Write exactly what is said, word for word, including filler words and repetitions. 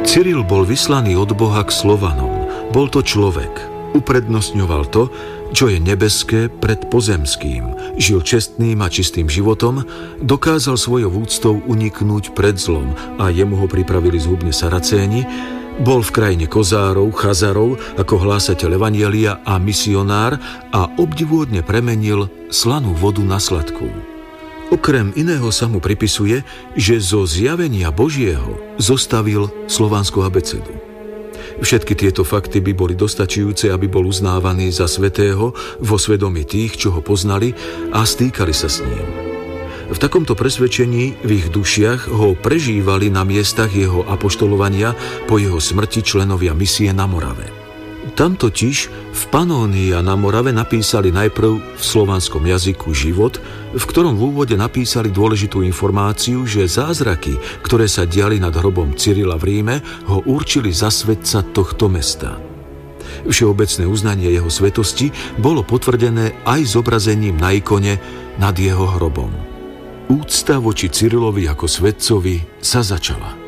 Cyril bol vyslaný od Boha k Slovanom. Bol to človek. Uprednostňoval to, čo je nebeské pred pozemským. Žil čestným a čistým životom, dokázal svojou úctou uniknúť pred zlom a jemu ho pripravili zhubne Saracéni. Bol v krajine Kozárov, Chazarov ako hlásateľ evanjelia a misionár a obdivuhodne premenil slanú vodu na sladkú. Okrem iného sa mu pripisuje, že zo zjavenia Božieho zostavil slovanskú abecedu. Všetky tieto fakty by boli dostačujúce, aby bol uznávaný za svätého vo svedomí tých, čo ho poznali a stýkali sa s ním. V takomto presvedčení v ich dušiach ho prežívali na miestach jeho apoštolovania po jeho smrti členovia misie na Morave. Tam totiž v Panónii a na Morave napísali najprv v slovanskom jazyku život, v ktorom v úvode napísali dôležitú informáciu, že zázraky, ktoré sa diali nad hrobom Cyrila v Ríme, ho určili za svätca tohto mesta. Všeobecné uznanie jeho svetosti bolo potvrdené aj zobrazením na ikone nad jeho hrobom. Úcta voči Cyrilovi ako svätcovi sa začala.